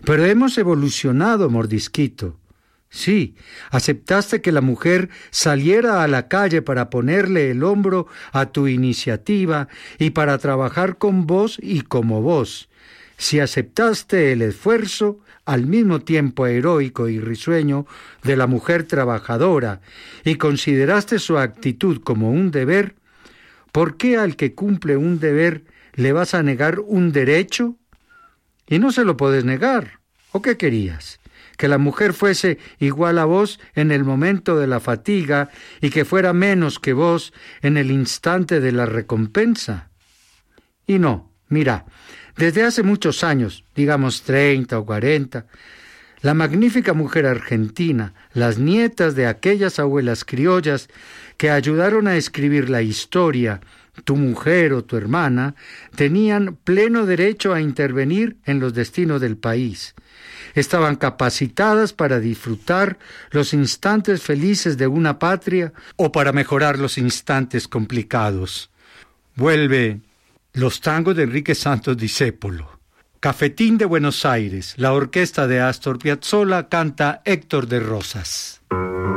Pero hemos evolucionado, mordisquito. Sí, aceptaste que la mujer saliera a la calle para ponerle el hombro a tu iniciativa y para trabajar con vos y como vos. Si aceptaste el esfuerzo, al mismo tiempo heroico y risueño, de la mujer trabajadora y consideraste su actitud como un deber, ¿por qué al que cumple un deber le vas a negar un derecho? Y no se lo podés negar. ¿O qué querías? ¿Que la mujer fuese igual a vos en el momento de la fatiga y que fuera menos que vos en el instante de la recompensa? Y no, mira, desde hace muchos años, digamos 30 o 40, la magnífica mujer argentina, las nietas de aquellas abuelas criollas que ayudaron a escribir la historia, tu mujer o tu hermana, tenían pleno derecho a intervenir en los destinos del país. Estaban capacitadas para disfrutar los instantes felices de una patria o para mejorar los instantes complicados. Vuelve los tangos de Enrique Santos Discépolo. Cafetín de Buenos Aires, la orquesta de Astor Piazzolla canta Héctor de Rosas.